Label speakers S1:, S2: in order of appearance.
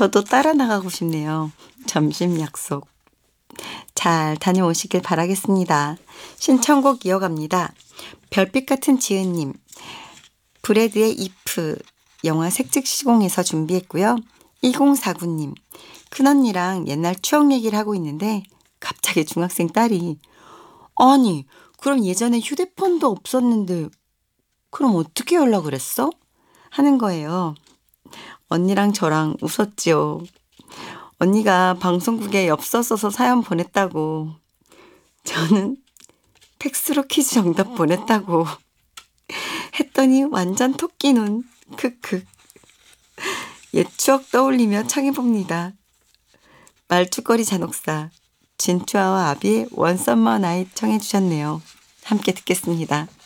S1: 저도 따라 나가고 싶네요. 점심 약속. 잘 다녀오시길 바라겠습니다. 신청곡 이어갑니다. 별빛 같은 지은님, 브래드의 이프 영화 색즉 시공에서 준비했고요. 1049님, 큰언니랑 옛날 추억 얘기를 하고 있는데 갑자기 중학생 딸이 아니 그럼 예전에 휴대폰도 없었는데 그럼 어떻게 연락을 했어? 하는 거예요. 언니랑 저랑 웃었지요. 언니가 방송국에 엽서 써서 사연 보냈다고. 저는 팩스로 퀴즈 정답 보냈다고. 했더니 완전 토끼 눈. 크크. 옛 추억 떠올리며 청해봅니다. 말죽거리 잔혹사. 진추아와 아비의 원썸머 나잇 청해주셨네요. 함께 듣겠습니다.